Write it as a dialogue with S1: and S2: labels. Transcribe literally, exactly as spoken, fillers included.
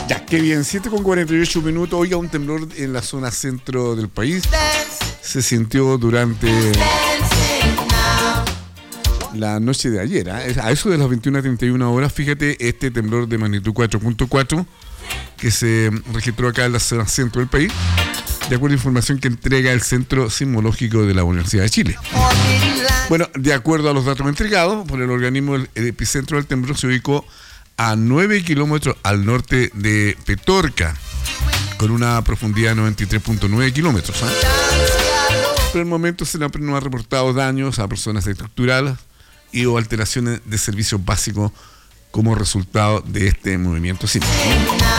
S1: Ya, qué bien, siete con cuarenta y ocho minutos. Oiga, un temblor en la zona centro del país. Se sintió durante la noche de ayer, ¿eh? A eso de las veintiuna treinta y una horas. Fíjate, este temblor de magnitud cuatro punto cuatro que se registró acá en la zona centro del país, de acuerdo a información que entrega el Centro Sismológico de la Universidad de Chile. Bueno, de acuerdo a los datos entregados por el organismo, el epicentro del temblor se ubicó a nueve kilómetros al norte de Petorca, con una profundidad de noventa y tres punto nueve kilómetros. ¿eh? Por el momento se no ha reportado daños a personas estructurales y o alteraciones de servicios básicos como resultado de este movimiento sísmico.